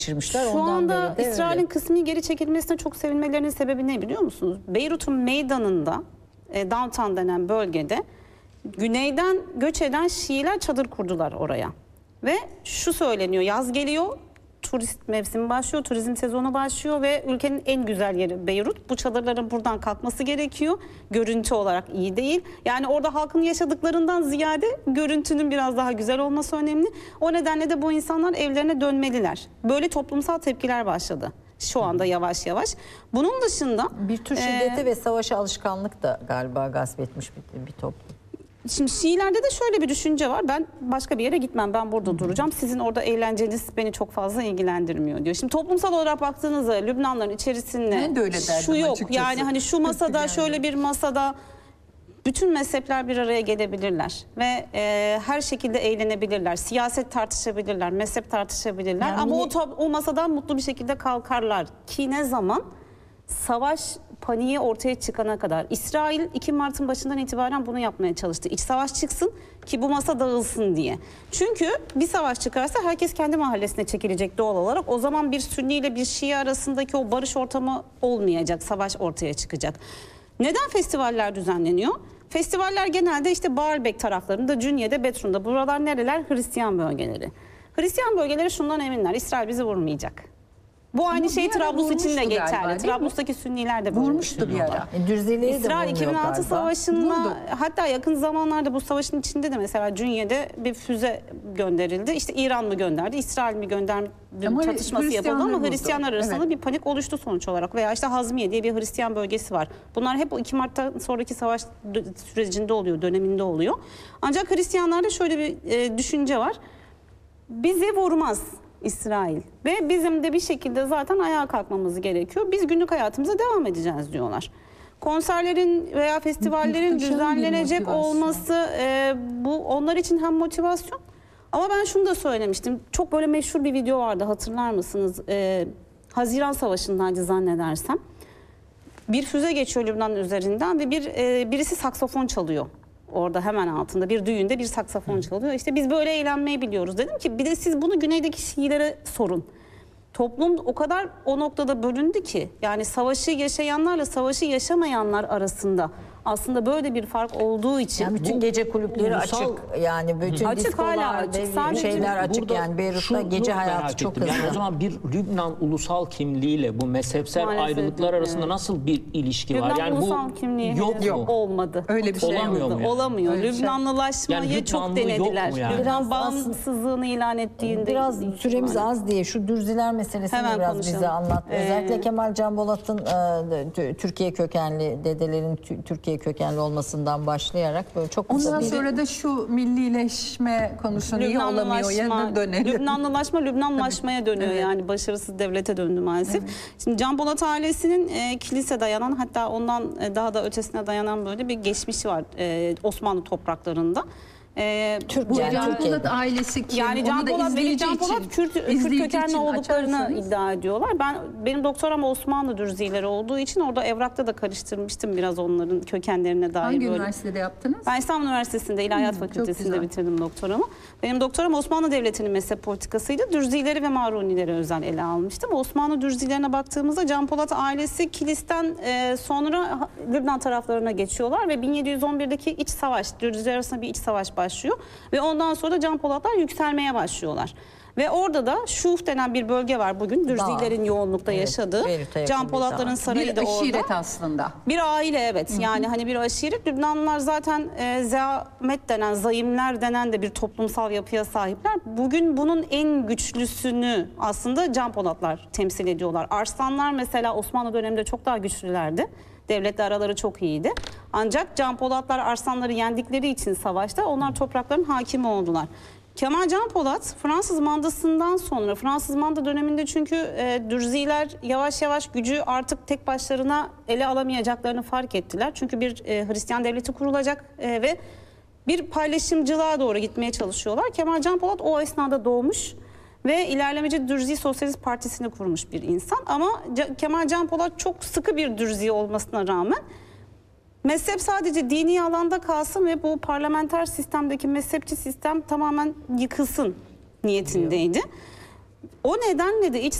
geçirmişler. Şu Ondan anda beri de İsrail'in öyle. kısmi geri çekilmesine çok sevinmelerinin sebebi ne biliyor musunuz? Beyrut'un meydanında, downtown denen bölgede güneyden göç eden Şiiler çadır kurdular oraya. Ve şu söyleniyor, yaz geliyor, turist mevsimi başlıyor, turizm sezonu başlıyor ve ülkenin en güzel yeri Beyrut. Bu çadırların buradan kalkması gerekiyor. Görüntü olarak iyi değil. Yani orada halkın yaşadıklarından ziyade görüntünün biraz daha güzel olması önemli. O nedenle de bu insanlar evlerine dönmeliler. Böyle toplumsal tepkiler başladı şu anda yavaş yavaş. Bunun dışında Bir tür şiddete ve savaşa alışkanlık da galiba gasp etmiş bir toplum. şimdi Şiilerde de şöyle bir düşünce var. Ben başka bir yere gitmem. Ben burada duracağım. Sizin orada eğlenceniz beni çok fazla ilgilendirmiyor diyor. Şimdi toplumsal olarak baktığınızda Lübnanların içerisinde Ben de öyle derdim şu yok. açıkçası. Yani hani şu masada şöyle bir masada bütün mezhepler bir araya gelebilirler ve her şekilde eğlenebilirler. Siyaset tartışabilirler, mezhep tartışabilirler. Yani ama o masadan mutlu bir şekilde kalkarlar. Ki ne zaman? Savaş paniği ortaya çıkana kadar. İsrail 2 Mart'ın başından itibaren bunu yapmaya çalıştı. İç savaş çıksın ki bu masa dağılsın diye. Çünkü bir savaş çıkarsa herkes kendi mahallesine çekilecek doğal olarak. O zaman bir Sünni ile bir Şii arasındaki o barış ortamı olmayacak. Savaş ortaya çıkacak. Neden festivaller düzenleniyor? Festivaller genelde işte Baalbek taraflarında, Cünye'de, Betrun'da. Buralar nereler? Hristiyan bölgeleri. Hristiyan bölgeleri şundan eminler. İsrail bizi vurmayacak. Bu aynı şey bir ara Trablus için de vurmuştu galiba, geçerli. değil mi? Trablus'taki Sünniler de böyle Vurmuştu bir ara. Dürzileri de İsrail vurmuyor 2006 galiba. Savaşı'nda Vurdu. hatta yakın zamanlarda bu savaşın içinde de mesela Cünye'de bir füze gönderildi. İşte İran mı gönderdi, İsrail mi gönderdi Ama çatışması yapıldı Hristiyanlar ama vurdu. Hristiyanlar arasında Evet. bir panik oluştu sonuç olarak. Veya işte Hazmiye diye bir Hristiyan bölgesi var. Bunlar hep o 2 Mart'tan sonraki savaş sürecinde oluyor, döneminde oluyor. Ancak Hristiyanlarda şöyle bir düşünce var. Bizi vurmaz İsrail ve bizim de bir şekilde zaten ayağa kalkmamız gerekiyor. Biz günlük hayatımıza devam edeceğiz diyorlar. Konserlerin veya festivallerin Muhteşem bir düzenlenecek motivasyon. olması bu onlar için hem motivasyon ama ben şunu da söylemiştim. Çok böyle meşhur bir video vardı, hatırlar mısınız? Haziran Savaşı'ndaydı zannedersem. Bir füze geçiyor Lübnan'ın üzerinden ve birisi saksafon çalıyor. Orada hemen altında bir düğünde bir saksafon çalıyor. İşte biz böyle eğlenmeyi biliyoruz. Dedim ki bir de siz bunu güneydeki Şiilere sorun. Toplum o kadar o noktada bölündü ki yani savaşı yaşayanlarla savaşı yaşamayanlar arasında aslında böyle bir fark olduğu için. Yani bütün gece kulüpleri ulusal- açık. Yani bütün Açık, diskolar, hala açık. Sadece şeyler açık. Burada Yani Beyrut'ta şunu gece merak hayatı çok ettim. Yani o hızlı. zaman bir Lübnan ulusal kimliğiyle bu mezhepsel Maalesef, ayrılıklar arasında evet. nasıl bir ilişki var? Lübnan Yani ulusal bu kimliği yok henüz mu? olmadı. Öyle bir şey Olamıyor mu yani? Olamıyor. Öyle bir şey. Lübnanlılaşmayı Yani çok Lübnanlı yok denediler. mu yani? Lübnan Biraz bağımsızlığını ilan ettiğinde. Biraz süremiz az diye şu Dürziler meselesini Hemen biraz konuşalım. bize anlat. Özellikle Kemal Can Bolat'ın Türkiye kökenli, dedelerin Türkiye kökenli olmasından başlayarak böyle çok kısa Ondan bir... sonra da şu millileşme konusunu niye olamıyor ya da dönelim. Lübnanlılaşmaya dönüyor Evet. yani başarısız devlete döndü maalesef. Şimdi Can Polat ailesinin kilise dayanan hatta ondan daha da ötesine dayanan böyle bir geçmişi var Osmanlı topraklarında. Türk Bu yani Can Türkiye'de. Polat ailesi kim? Yani Can Onu da Polat, izleyici Can Polat için- Kürt izleyici kökenli için olduklarını açarsanız. iddia ediyorlar. Benim doktoram Osmanlı Dürzileri olduğu için orada evrakta da karıştırmıştım biraz onların kökenlerine dair. Hangi böyle. üniversitede yaptınız? Ben İstanbul Üniversitesi'nde İlahiyat çok Fakültesi'nde güzel. bitirdim doktoramı. Benim doktoram Osmanlı Devleti'nin mezhep politikasıydı. Dürzileri ve Marunileri özel ele almıştım. Osmanlı Dürzilerine baktığımızda Can Polat ailesi Kilis'ten sonra Lübnan taraflarına geçiyorlar ve 1711'deki iç savaş, Dürziler arasında bir iç savaş başlıyor. Ve ondan sonra Can Polatlar yükselmeye başlıyorlar. Ve orada da Şuf denen bir bölge var bugün. Dürzilerin yoğunlukta Evet, yaşadığı. Beyrut'a yakın Can bir Polatların dağ. sarayı Bir da orada. aşiret aslında. Bir aile evet. Yani hani bir aşiret. Lübnanlılar zaten zeamet denen, zayimler denen de bir toplumsal yapıya sahipler. Bugün bunun en güçlüsünü aslında Can Polatlar temsil ediyorlar. Arslanlar mesela Osmanlı döneminde çok daha güçlülerdi. Devletle araları çok iyiydi. Ancak Can Polatlar Arslanları yendikleri için savaşta onlar toprakların hakimi oldular. Kemal Can Polat Fransız mandasından sonra Fransız manda döneminde çünkü Dürziler yavaş yavaş gücü artık tek başlarına ele alamayacaklarını fark ettiler. Çünkü bir Hristiyan devleti kurulacak ve bir paylaşımcılığa doğru gitmeye çalışıyorlar. Kemal Can Polat o esnada doğmuş ve İlerlemeci Dürzi Sosyalist Partisi'ni kurmuş bir insan. Ama Kemal Can Polat çok sıkı bir Dürzi olmasına rağmen mezhep sadece dini alanda kalsın ve bu parlamenter sistemdeki mezhepçi sistem tamamen yıkılsın niyetindeydi. O nedenle de iç